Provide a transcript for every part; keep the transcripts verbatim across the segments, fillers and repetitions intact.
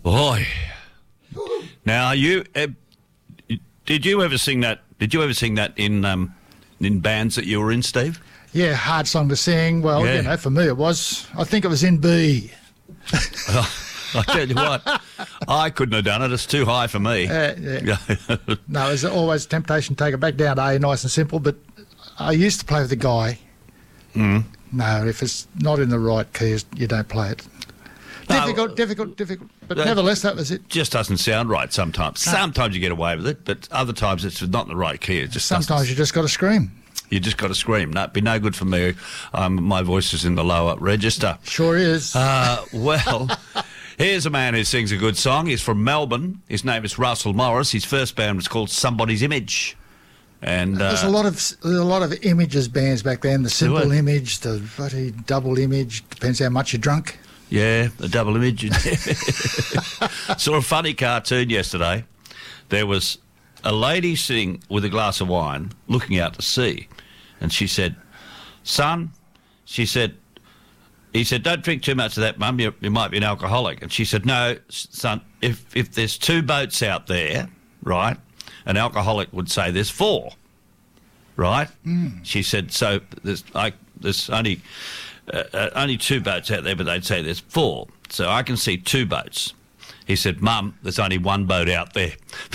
Oi. Now, you uh, did you ever sing that? Did you ever sing that in um, in bands that you were in, Steve? Yeah, hard song to sing. Well, Yeah. you know, for me it was. I think it was in B. I tell you what, I couldn't have done it. It's too high for me. Uh, yeah. No, there's always a temptation to take it back down to A, nice and simple. But I used to play with a guy. Mm. No, if it's not in the right keys, you don't play it. No, Difficult, difficult, difficult. But uh, nevertheless, that was it. Just doesn't sound right sometimes. No. Sometimes you get away with it, but other times it's not in the right key. It just Sometimes doesn't- you just got to scream. you just got to scream. No, it'd be no good for me. Um, my voice is in the lower register. Sure is. Uh, well, here's a man who sings a good song. He's from Melbourne. His name is Russell Morris. His first band was called Somebody's Image. And uh, There's a lot of there's a lot of images bands back then. The simple were. image, the bloody double image. Depends how much you're drunk. yeah, the double image. Saw a funny cartoon yesterday. There was a lady sitting with a glass of wine looking out to sea. And she said, son, she said, he said, don't drink too much of that, Mum, you, you might be an alcoholic. And she said, no, son, if, if there's two boats out there, right, an alcoholic would say there's four, right? Mm. She said, so there's, like, there's only, uh, uh, only two boats out there, but they'd say there's four. So I can see two boats. He said, Mum, there's only one boat out there.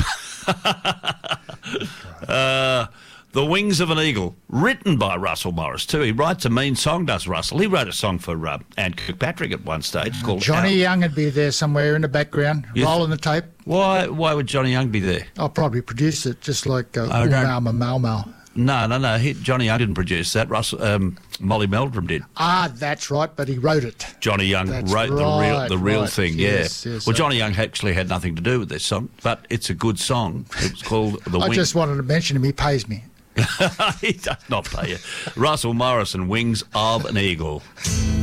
uh, The Wings of an Eagle, written by Russell Morris too. He writes a mean song, does Russell. He wrote a song for uh, Anne Kirkpatrick at one stage called Johnny Out. Young would be there somewhere in the background, Yes. rolling the tape. Why Why would Johnny Young be there? I'll probably produce it, just like uh, Oh, no. Malma Malmo. No, no, no. He, Johnny Young didn't produce that. Russell, um, Molly Meldrum did. Ah, that's right, but he wrote it. Johnny Young That's wrote the real right, the real right. thing. Yes, yeah. yes, well, I- Johnny Young actually had nothing to do with this song, but it's a good song. It's called The I Wings. just wanted to mention him. He pays me. He does not pay you. Russell Morris and Wings of an Eagle.